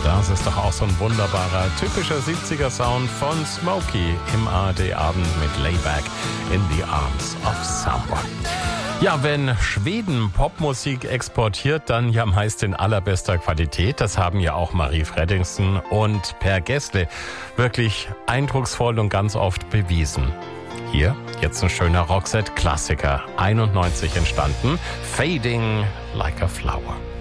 Das ist doch auch so ein wunderbarer, typischer 70er-Sound von Smokey im ARD-Abend mit Layback in the Arms of Someone. Ja, wenn Schweden Popmusik exportiert, dann ja meist in allerbester Qualität. Das haben ja auch Marie Fredriksen und Per Gessle wirklich eindrucksvoll und ganz oft bewiesen. Hier jetzt ein schöner Roxette-Klassiker, 91 entstanden, Fading Like a Flower.